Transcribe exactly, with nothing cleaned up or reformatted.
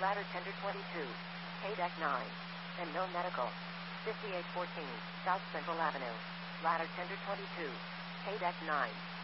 Ladder Tender twenty-two, K Deck nine, and no medical. fifty-eight fourteen, South Central Avenue. Ladder Tender twenty-two, K Deck nine.